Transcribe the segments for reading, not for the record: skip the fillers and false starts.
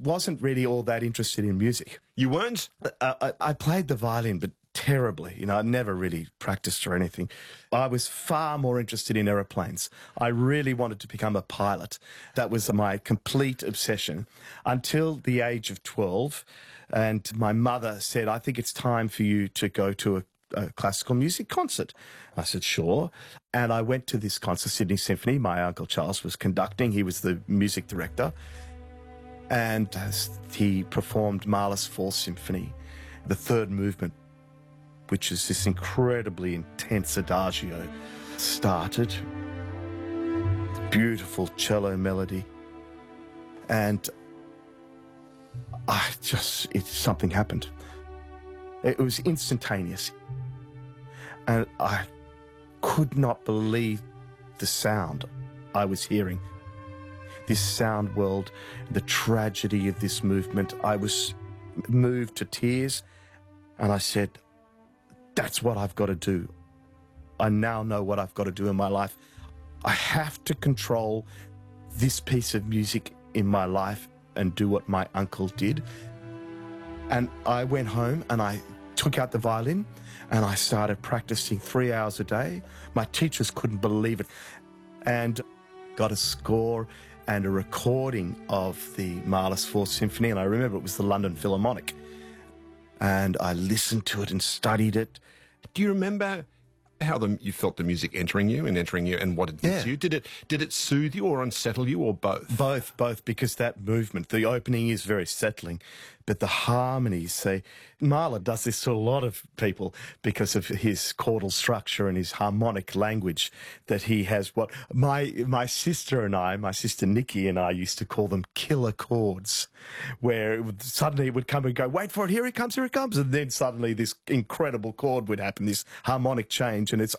wasn't really all that interested in music. You weren't? I played the violin, but terribly. You know, I never really practiced or anything. I was far more interested in aeroplanes. I really wanted to become a pilot. That was my complete obsession until the age of 12. And my mother said, I think it's time for you to go to a classical music concert. I said, sure. And I went to this concert, Sydney Symphony. My Uncle Charles was conducting. He was the music director. And he performed Mahler's Fourth Symphony, the third movement, which is this incredibly intense adagio, started. Beautiful cello melody. And something happened. It was instantaneous. And I could not believe the sound I was hearing. This sound world, the tragedy of this movement. I was moved to tears, and I said, that's what I've got to do. I now know what I've got to do in my life. I have to control this piece of music in my life and do what my uncle did. And I went home and I took out the violin and I started practicing 3 hours a day. My teachers couldn't believe it. And got a score and a recording of the Mahler's Fourth Symphony. And I remember it was the London Philharmonic. And I listened to it and studied it. Do you remember how you felt the music entering you and what it did to you? Did it soothe you or unsettle you or both? Both, because that movement, the opening is very settling, but the harmonies, Mahler does this to a lot of people because of his chordal structure and his harmonic language that he has. What my sister Nikki and I used to call them killer chords, where suddenly it would come and go, wait for it, here it comes, and then suddenly this incredible chord would happen, this harmonic change, and it's,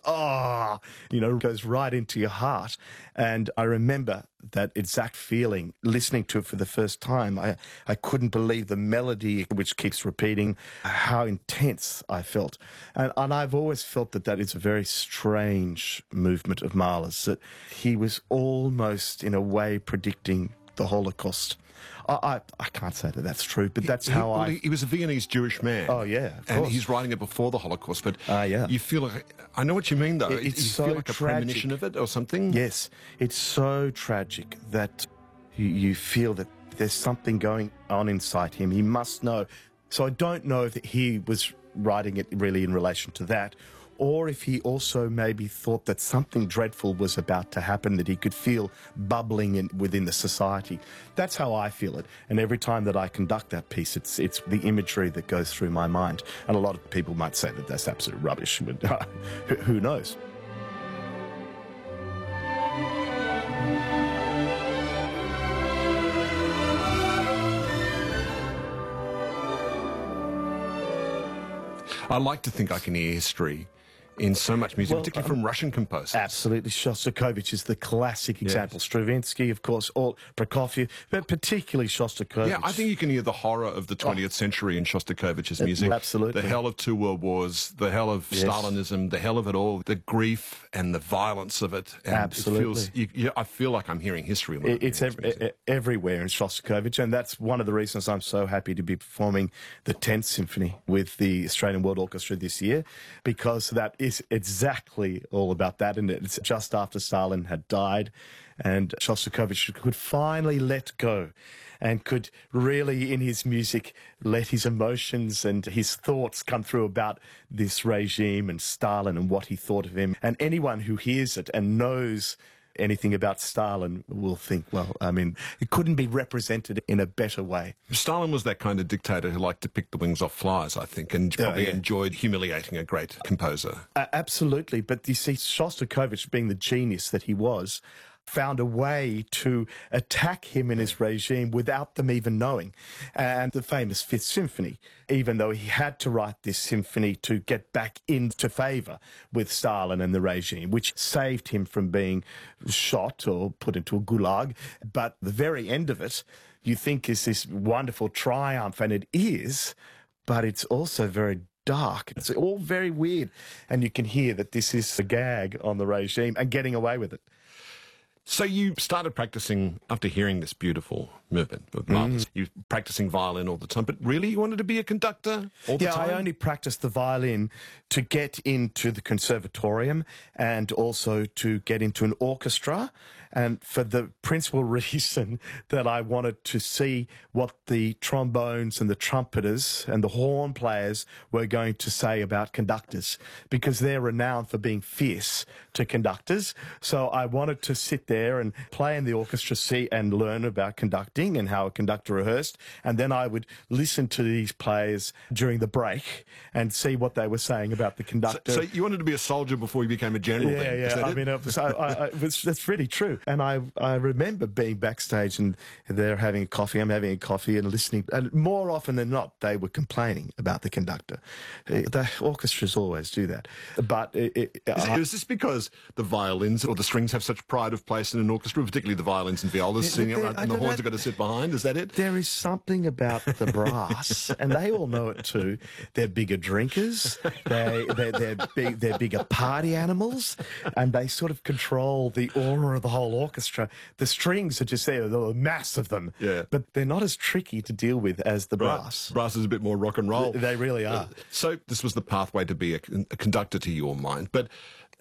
goes right into your heart. And I remember that exact feeling, listening to it for the first time. I couldn't believe the melody, which keeps repeating, how intense I felt. And I've always felt that is a very strange movement of Mahler's, that he was almost, in a way, predicting the Holocaust. I can't say that that's true, but that's how he was a Viennese Jewish man. Oh, yeah, of and course. he's writing it before the Holocaust, but you feel like... I know what you mean, though. It's you so feel like tragic. A premonition of it or something? Yes, it's so tragic that you feel that there's something going on inside him. He must know. So I don't know if he was writing it really in relation to that, or if he also maybe thought that something dreadful was about to happen that he could feel bubbling within the society. That's how I feel it. And every time that I conduct that piece, it's the imagery that goes through my mind. And a lot of people might say that that's absolute rubbish, but who knows? I like to think I can hear history in so much music, particularly from Russian composers. Absolutely. Shostakovich is the classic example. Yes. Stravinsky, of course, Prokofiev, but particularly Shostakovich. Yeah, I think you can hear the horror of the 20th century in Shostakovich's music. Absolutely. The hell of two world wars, the hell of Stalinism, the hell of it all, the grief and the violence of it. And absolutely. I feel like I'm hearing history. It's everywhere in Shostakovich, and that's one of the reasons I'm so happy to be performing the 10th Symphony with the Australian World Orchestra this year, because that is exactly all about that, and it's just after Stalin had died, and Shostakovich could finally let go and could really, in his music, let his emotions and his thoughts come through about this regime and Stalin and what he thought of him. And anyone who hears it and knows anything about Stalin will think, well, I mean, it couldn't be represented in a better way. Stalin was that kind of dictator who liked to pick the wings off flies, I think, and probably enjoyed humiliating a great composer. Absolutely. But you see, Shostakovich, being the genius that he was, found a way to attack him and his regime without them even knowing. And the famous Fifth Symphony, even though he had to write this symphony to get back into favour with Stalin and the regime, which saved him from being shot or put into a gulag. But the very end of it, you think is this wonderful triumph, and it is, but it's also very dark. It's all very weird. And you can hear that this is a gag on the regime and getting away with it. So you started practicing after hearing this beautiful movement of Mahler's. You're practicing violin all the time, but really you wanted to be a conductor all the time? Yeah, I only practiced the violin to get into the conservatorium and also to get into an orchestra, and for the principal reason that I wanted to see what the trombones and the trumpeters and the horn players were going to say about conductors, because they're renowned for being fierce to conductors. So I wanted to sit there and play in the orchestra, see and learn about conducting and how a conductor rehearsed, and then I would listen to these players during the break and see what they were saying about the conductor. So you wanted to be a soldier before you became a general? Yeah, then? yeah. I mean, that's really true. And I remember being backstage and they're having a coffee, I'm having a coffee and listening. And more often than not, they were complaining about the conductor. The orchestras always do that. But is this because the violins or the strings have such pride of place in an orchestra, particularly the violins and violas singing it, and the horns have got to sit behind? Is that it? There is something about the brass, and they all know it too. They're bigger drinkers, they're bigger party animals, and they sort of control the aura of the whole orchestra. The strings are just there, the mass of them, but they're not as tricky to deal with as the brass. Right. Brass is a bit more rock and roll. They really are. So this was the pathway to be a conductor to your mind, but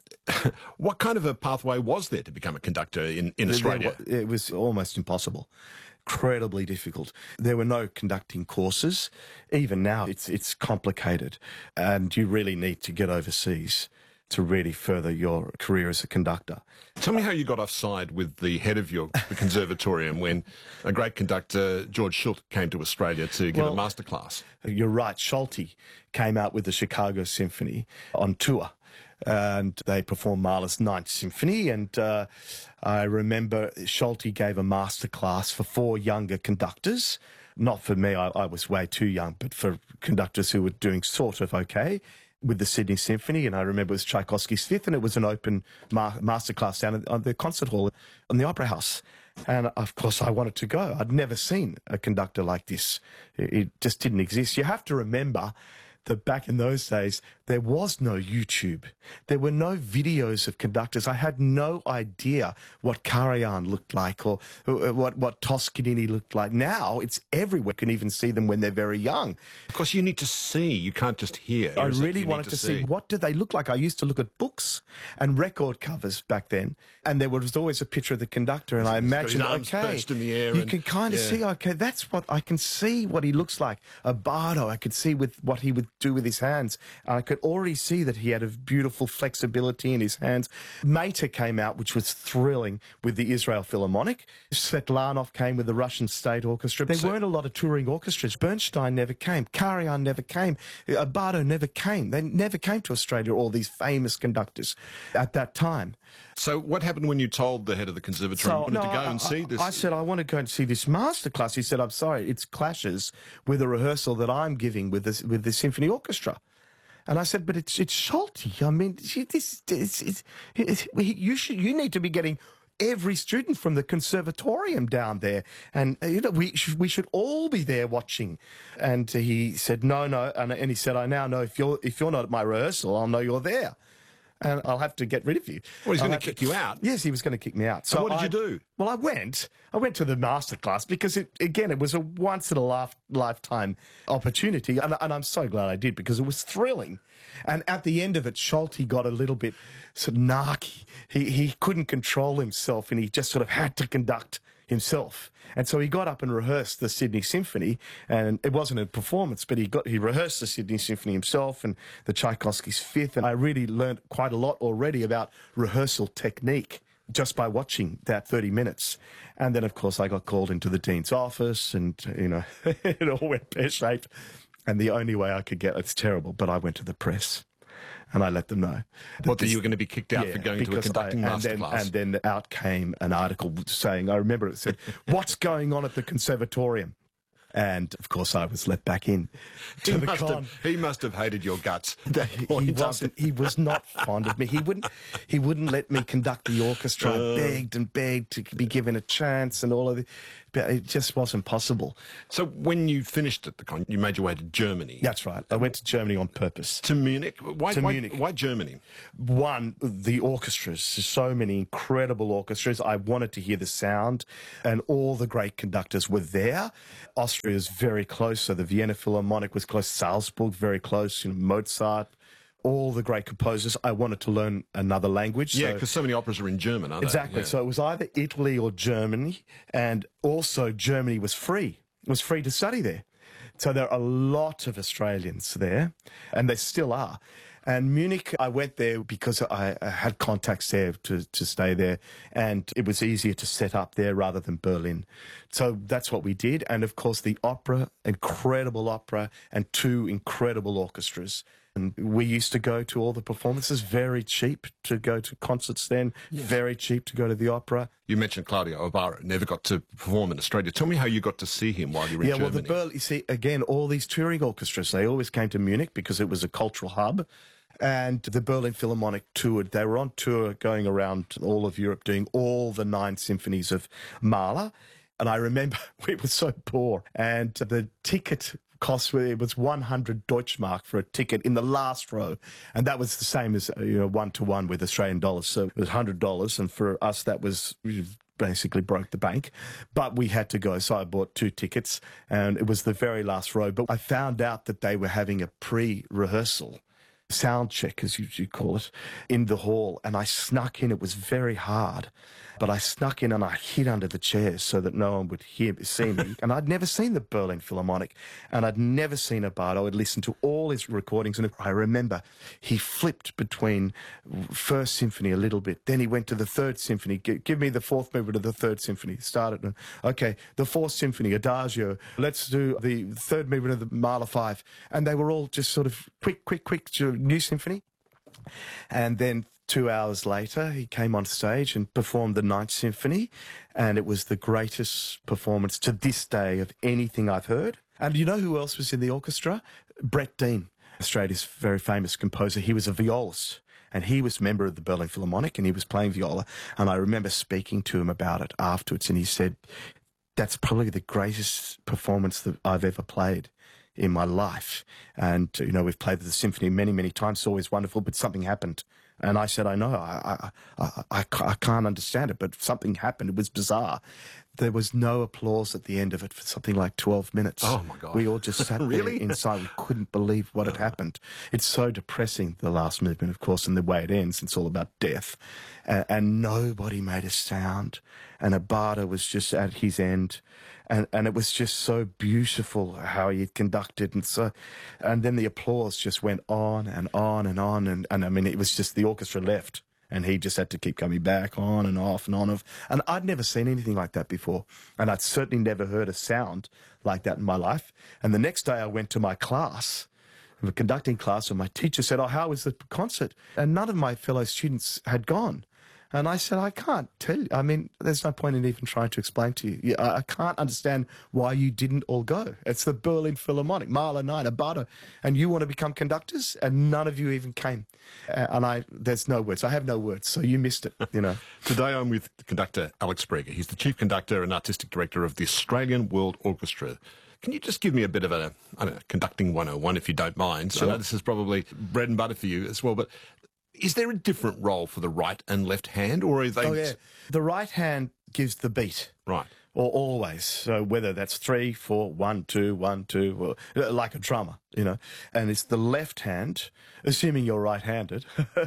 what kind of a pathway was there to become a conductor in Australia? It was almost impossible. Incredibly difficult. There were no conducting courses. Even now, it's complicated, and you really need to get overseas to really further your career as a conducter. Tell me how you got offside with the head of the conservatorium when a great conductor, George Shultz, came to Australia to give a masterclass. You're right. Schulte came out with the Chicago Symphony on tour, and they performed Mahler's Ninth Symphony, and I remember Schulte gave a masterclass for 4 younger conductors. Not for me, I was way too young, but for conductors who were doing sort of okay with the Sydney Symphony. And I remember it was Tchaikovsky's Fifth, and it was an open masterclass down at the concert hall on the Opera House. And of course I wanted to go. I'd never seen a conductor like this. It just didn't exist. You have to remember that back in those days, there was no YouTube. There were no videos of conductors. I had no idea what Karajan looked like or what Toscanini looked like. Now it's everywhere. You can even see them when they're very young. Of course, you need to see. You can't just hear. I really wanted to see what do they look like. I used to look at books and record covers back then, and there was always a picture of the conductor, and I imagined, okay, in the air you can kind of see, okay, that's what I can see what he looks like. A bardo, I could see with what he would do with his hands. I could already see that he had a beautiful flexibility in his hands. Mater came out, which was thrilling, with the Israel Philharmonic. Svetlanov came with the Russian State Orchestra. There weren't a lot of touring orchestras. Bernstein never came. Karajan never came. Bardo never came. They never came to Australia, all these famous conductors at that time. So what happened when you told the head of the conservatory you wanted to go and see this? I said, I want to go and see this masterclass. He said, I'm sorry, it clashes with a rehearsal that I'm giving with the symphony orchestra. And I said, but it's Schulte. I mean, you need to be getting every student from the conservatorium down there, and we should all be there watching. And he said, no, and he said, I now know if you're not at my rehearsal, I'll know you're there, and I'll have to get rid of you. Well, he's going to kick you out. Yes, he was going to kick me out. So what did you do? Well, I went to the masterclass because it was a once in a lifetime opportunity, and I'm so glad I did, because it was thrilling. And at the end of it, Schulte got a little bit sort of narky. He couldn't control himself, and he just sort of had to conduct himself. And so he got up and rehearsed the Sydney Symphony, and it wasn't a performance, but he rehearsed the Sydney Symphony himself and the Tchaikovsky's Fifth, and I really learned quite a lot already about rehearsal technique just by watching that 30 minutes. And then, of course, I got called into the dean's office, and, it all went pear-shaped. And the only way I could get, it's terrible, but I went to the press and I let them know. That you were going to be kicked out for going to a conducting masterclass? And then out came an article saying, I remember it said, what's going on at the conservatorium? And, of course, I was let back in to the con. He must have hated your guts. He was not fond of me. He wouldn't let me conduct the orchestra. I begged and begged to be given a chance and all of it. it just wasn't possible. So when you finished at the con, you made your way to Germany. That's right. I went to Germany on purpose. To Munich? Munich. Why Germany? One, the orchestras. So many incredible orchestras. I wanted to hear the sound, and all the great conductors were there. Austria is very close, so the Vienna Philharmonic was close. Salzburg, very close. Mozart. All the great composers. I wanted to learn another language. Yeah, because so many operas are in German, aren't exactly. they? Yeah. So it was either Italy or Germany, and also Germany was free. It was free to study there. So there are a lot of Australians there, and they still are. And Munich, I went there because I had contacts there to stay there, and it was easier to set up there rather than Berlin. So that's what we did. And of course, the opera, incredible opera, and two incredible orchestras. And we used to go to all the performances, very cheap to go to concerts then, very cheap to go to the opera. You mentioned Claudio Abarra, never got to perform in Australia. Tell me how you got to see him while you were in Germany. Yeah, well, you see, again, all these touring orchestras, they always came to Munich because it was a cultural hub. And the Berlin Philharmonic toured. They were on tour going around all of Europe doing all the 9 symphonies of Mahler. And I remember we were so poor, and the ticket cost, it was 100 Deutschmark for a ticket in the last row, and that was the same as 1-to-1 with Australian dollars. So it was $100, and for us that was basically broke the bank. But we had to go, so I bought 2 tickets, and it was the very last row. But I found out that they were having a pre-rehearsal, sound check, as you call it, in the hall, and I snuck in. It was very hard, but I snuck in and I hid under the chairs so that no one would see me. And I'd never seen the Berlin Philharmonic, and I'd never seen Abarra. I'd listened to all his recordings, and I remember he flipped between First Symphony a little bit, then he went to the Third Symphony. Give me the fourth movement of the Third Symphony. Started, okay, the Fourth Symphony, Adagio. Let's do the third movement of the Mahler 5. And they were all just sort of quick, new symphony. And then 2 hours later, he came on stage and performed the Ninth Symphony, and it was the greatest performance to this day of anything I've heard. And you know who else was in the orchestra? Brett Dean, Australia's very famous composer. He was a violist, and he was a member of the Berlin Philharmonic, and he was playing viola. And I remember speaking to him about it afterwards, and he said, that's probably the greatest performance that I've ever played in my life. And, we've played the symphony many, many times. It's always wonderful, but something happened. And I said, I know, I can't understand it, but something happened. It was bizarre. There was no applause at the end of it for something like 12 minutes. Oh, my God. We all just sat Really? there inside. We couldn't believe what had happened. It's so depressing, the last movement, of course, and the way it ends. It's all about death. And nobody made a sound. And Abarra was just at his end. And it was just so beautiful how he had conducted, and then the applause just went on and on and on, and I mean, it was just the orchestra left, and he just had to keep coming back on and off and on. And I'd never seen anything like that before, and I'd certainly never heard a sound like that in my life. And the next day I went to my class, the conducting class, and my teacher said, "Oh, how was the concert?" And none of my fellow students had gone. And I said, I can't tell you. I mean, there's no point in even trying to explain to you. I can't understand why you didn't all go. It's the Berlin Philharmonic, Mahler 9, Abarra, and you want to become conductors, and none of you even came. There's no words. I have no words, so you missed it, Today I'm with conductor Alex Breger. He's the chief conductor and artistic director of the Australian World Orchestra. Can you just give me a bit of a, conducting 101, if you don't mind? Sure. I know this is probably bread and butter for you as well, but is there a different role for the right and left hand, or are they... Oh, yeah. The right hand gives the beat. Right. Or always. So whether that's 3, 4, 1, 2, 1, 2, or like a drummer, And it's the left hand, assuming you're right-handed,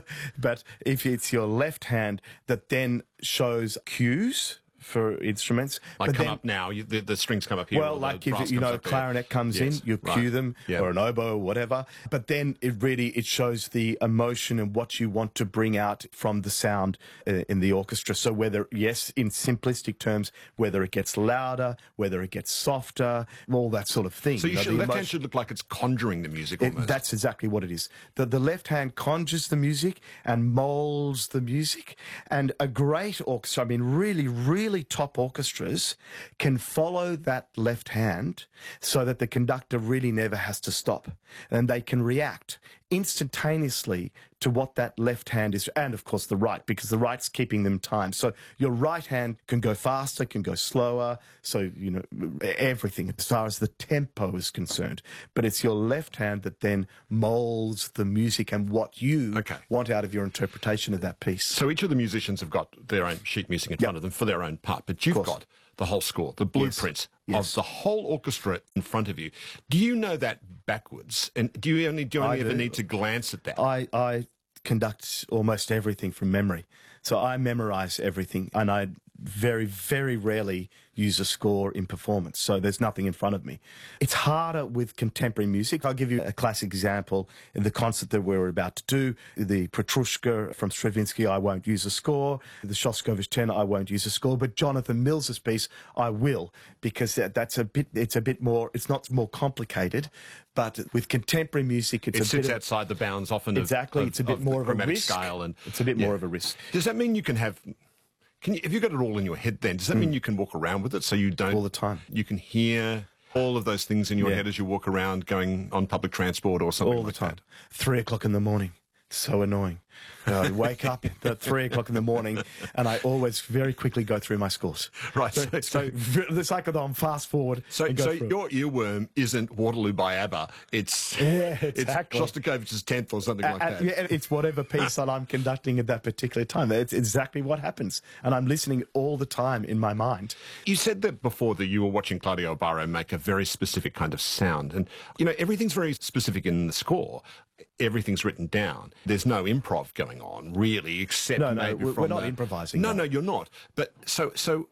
but if it's your left hand that then shows cues for instruments. Like but come then, up now, the strings come up here. well, like if a clarinet comes in, you cue them, or an oboe or whatever. But then it shows the emotion and what you want to bring out from the sound in the orchestra. So whether, yes, in simplistic terms, whether it gets louder, whether it gets softer, all that sort of thing. So the left hand should look like it's conjuring the music almost. That's exactly what it is. The left hand conjures the music and molds the music. And a great orchestra, I mean, really top orchestras can follow that left hand so that the conductor really never has to stop, and they can react instantaneously to what that left hand is, and of course the right, because the right's keeping them time. So your right hand can go faster, can go slower, so, you know, everything as far as the tempo is concerned. But it's your left hand that then molds the music and what you want out of your interpretation of that piece. So each of the musicians have got their own sheet music in front of them for their own part, but you've got the whole score, the blueprint of the whole orchestra in front of you. Do you know that backwards? And do you only ever need to glance at that? I conduct almost everything from memory. So I memorize everything, and I very, very rarely use a score in performance. So there's nothing in front of me. It's harder with contemporary music. I'll give you a classic example. In the concert that we're about to do, the Petrushka from Stravinsky, I won't use a score. The Shostakovich 10, I won't use a score. But Jonathan Mills's piece, I will, because it's a bit more, it's not more complicated. But with contemporary music, it sits outside the bounds often. Exactly, it's a bit more of a risk. Scale and it's a bit more of a risk. Does that mean you can have? If you've got it all in your head, then does that mean you can walk around with it so you don't all the time? You can hear all of those things in your head as you walk around, going on public transport or something all the time. 3 o'clock in the morning. So annoying. I wake up at 3 o'clock in the morning, and I always very quickly go through my scores. Right. So it's like I'm fast forward. So your earworm isn't Waterloo by ABBA. It's Shostakovich's 10th or something like that. Yeah, it's whatever piece that I'm conducting at that particular time. It's exactly what happens, and I'm listening all the time in my mind. You said that before, that you were watching Claudio Abbaro make a very specific kind of sound, and you know everything's very specific in the score. Everything's written down. There's no improv going on, really, except maybe we're not improvising. No, you're not. But so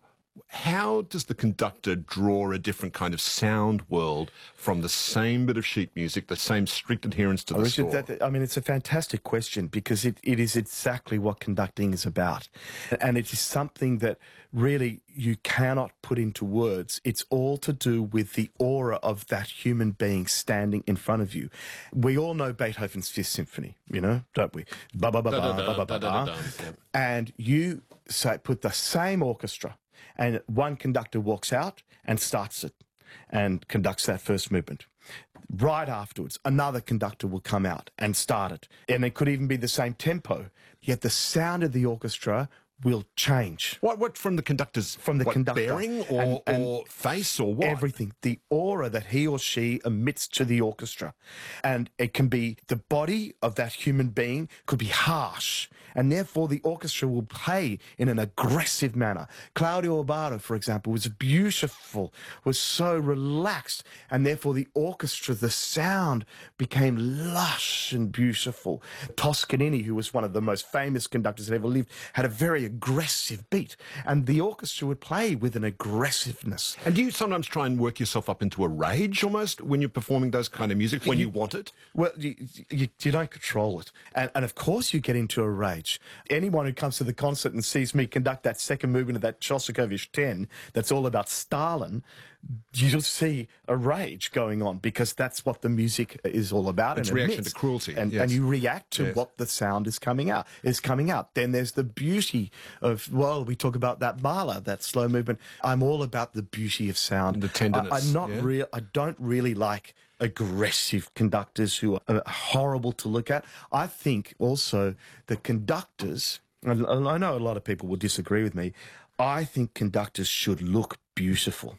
how does the conductor draw a different kind of sound world from the same bit of sheet music, the same strict adherence to the score? I mean, it's a fantastic question, because it is exactly what conducting is about. And it is something that really you cannot put into words. It's all to do with the aura of that human being standing in front of you. We all know Beethoven's Fifth Symphony, you know, don't we? Ba ba ba ba ba ba ba. And you put the same orchestra, and one conductor walks out and starts it and conducts that first movement. Right afterwards, another conductor will come out and start it. And it could even be the same tempo, yet the sound of the orchestra will change. What from the conductor's conductor. Bearing or face or what? Everything. The aura that he or she emits to the orchestra. And it can be the body of that human being could be harsh, and therefore the orchestra will play in an aggressive manner. Claudio Abbaro, for example, was beautiful, was so relaxed, and therefore the orchestra, the sound became lush and beautiful. Toscanini, who was one of the most famous conductors that ever lived, had a very aggressive beat, and the orchestra would play with an aggressiveness. And do you sometimes try and work yourself up into a rage almost when you're performing those kind of music, when you want it? Well, you don't control it. And of course you get into a rage. Anyone who comes to the concert and sees me conduct that second movement of that Shostakovich 10 that's all about Stalin, you'll see a rage going on, because that's what the music is all about. It's reaction to cruelty. And you react to what the sound is coming out. Then there's the beauty of, well, we talk about that Mahler, that slow movement. I'm all about the beauty of sound. And the tenderness. I don't really like aggressive conductors who are horrible to look at. I think also the conductors, and I know a lot of people will disagree with me, I think conductors should look beautiful.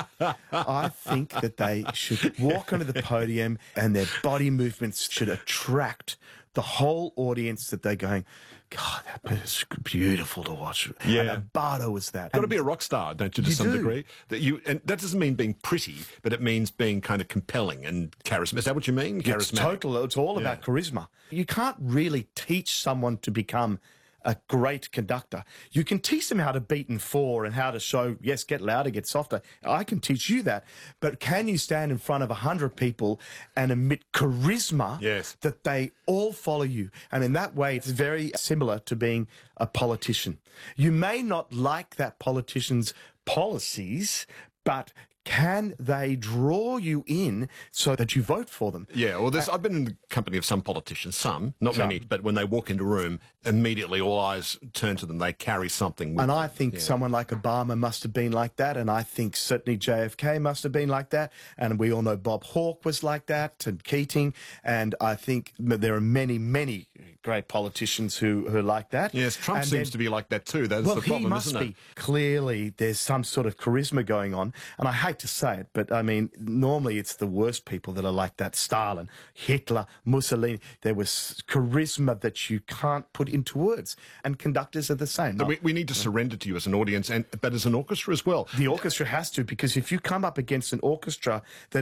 I think that they should walk onto the podium and their body movements should attract the whole audience, that they're going, God, that's beautiful to watch. Yeah. And Abbaro was that. Got to be a rock star, don't you, to some degree? And that doesn't mean being pretty, but it means being kind of compelling and charismatic. Is that what you mean? Charismatic. It's all about charisma. You can't really teach someone to become a great conductor. You can teach them how to beat in four and how to show, yes, get louder, get softer. I can teach you that. But can you stand in front of 100 people and emit charisma that they all follow you? And in that way, it's very similar to being a politician. You may not like that politician's policies, but can they draw you in so that you vote for them? Yeah, well, I've been in the company of some politicians, not many, but when they walk into a room, immediately all eyes turn to them. They carry something with And them. I think someone like Obama must have been like that, and I think certainly JFK must have been like that, and we all know Bob Hawke was like that, and Keating, and I think there are many, many great politicians who are like that. Yes, Trump seems to be like that too. That's the problem, he must isn't be. it? Clearly, there's some sort of charisma going on, and I hate to say it, but I mean, normally it's the worst people that are like that. Stalin, Hitler, Mussolini. There was charisma that you can't put into words, and conductors are the same. So we need to surrender to you as an audience, but as an orchestra as well. The orchestra has to, because if you come up against an orchestra that